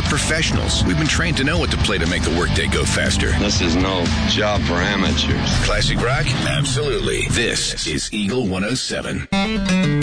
professionals. We've been trained to know what to play to make the workday go faster. This is no job for amateurs. Classic rock? Absolutely. This is Eagle 107.